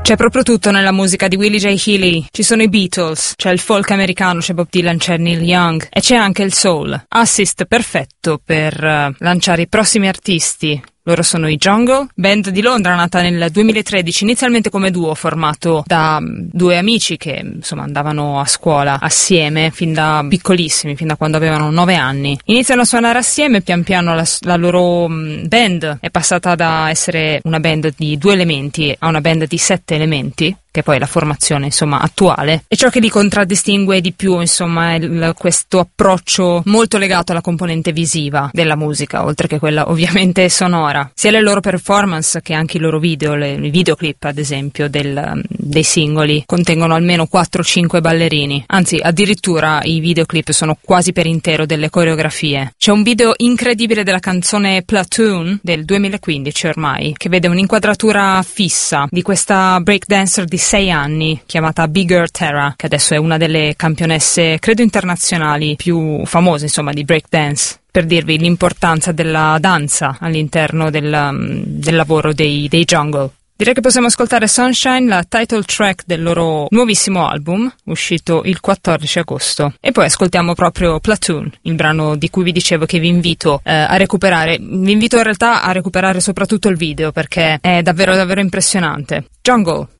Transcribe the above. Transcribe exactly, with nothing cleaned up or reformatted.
C'è proprio tutto nella musica di Willie J. Healey. Ci sono i Beatles, c'è il folk americano, c'è Bob Dylan, c'è Neil Young e c'è anche il soul. Assist perfetto per uh, lanciare i prossimi artisti. Loro sono i Jungle, band di Londra nata nel duemilatredici, inizialmente come duo formato da due amici che insomma andavano a scuola assieme fin da piccolissimi, fin da quando avevano nove anni. Iniziano a suonare assieme, pian piano la, la loro band è passata da essere una band di due elementi a una band di sette elementi, che poi è la formazione insomma attuale, e ciò che li contraddistingue di più insomma è il, questo approccio molto legato alla componente visiva della musica, oltre che quella ovviamente sonora. Sia le loro performance che anche i loro video, le, i videoclip ad esempio del, dei singoli contengono almeno quattro cinque ballerini, anzi addirittura i videoclip sono quasi per intero delle coreografie. C'è un video incredibile della canzone Platoon del duemilaquindici ormai, che vede un'inquadratura fissa di questa breakdancer di sei anni chiamata Bigger Tara, che adesso è una delle campionesse credo internazionali più famose insomma di breakdance, per dirvi l'importanza della danza all'interno del, del lavoro dei, dei Jungle. Direi che possiamo ascoltare Sunshine, la title track del loro nuovissimo album, uscito il quattordici agosto. E poi ascoltiamo proprio Platoon, il brano di cui vi dicevo che vi invito eh, a recuperare. Vi invito in realtà a recuperare soprattutto il video, perché è davvero davvero impressionante. Jungle.